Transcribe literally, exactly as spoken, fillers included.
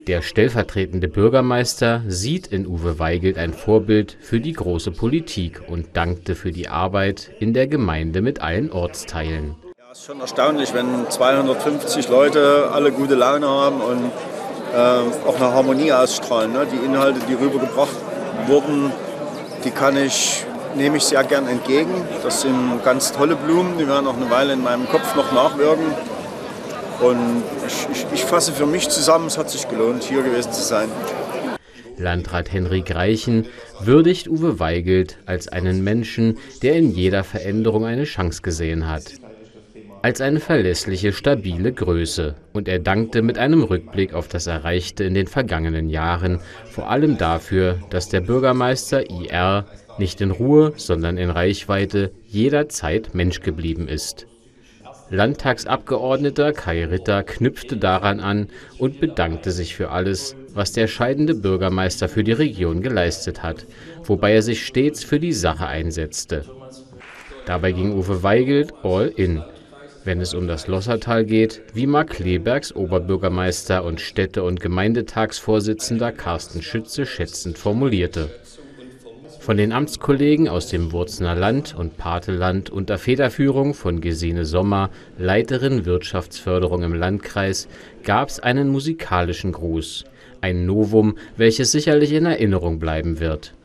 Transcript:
Der stellvertretende Bürgermeister sieht in Uwe Weigelt ein Vorbild für die große Politik und dankte für die Arbeit in der Gemeinde mit allen Ortsteilen. Ja, es ist schon erstaunlich, wenn zweihundertfünfzig Leute alle gute Laune haben und äh, auch eine Harmonie ausstrahlen. Ne? Die Inhalte, die rübergebracht wurden, die kann ich, nehme ich sehr gern entgegen. Das sind ganz tolle Blumen, die werden auch eine Weile in meinem Kopf noch nachwirken. Und ich, ich, ich fasse für mich zusammen, es hat sich gelohnt, hier gewesen zu sein. Landrat Henrik Reichen würdigt Uwe Weigelt als einen Menschen, der in jeder Veränderung eine Chance gesehen hat. Als eine verlässliche, stabile Größe. Und er dankte mit einem Rückblick auf das Erreichte in den vergangenen Jahren, vor allem dafür, dass der Bürgermeister I R nicht in Ruhe, sondern in Reichweite jederzeit Mensch geblieben ist. Landtagsabgeordneter Kai Ritter knüpfte daran an und bedankte sich für alles, was der scheidende Bürgermeister für die Region geleistet hat, wobei er sich stets für die Sache einsetzte. Dabei ging Uwe Weigelt all in, wenn es um das Lossertal geht, wie Mark Klebergs Oberbürgermeister und Städte- und Gemeindetagsvorsitzender Carsten Schütze schätzend formulierte. Von den Amtskollegen aus dem Wurzener Land und Pateland unter Federführung von Gesine Sommer, Leiterin Wirtschaftsförderung im Landkreis, gab es einen musikalischen Gruß. Ein Novum, welches sicherlich in Erinnerung bleiben wird.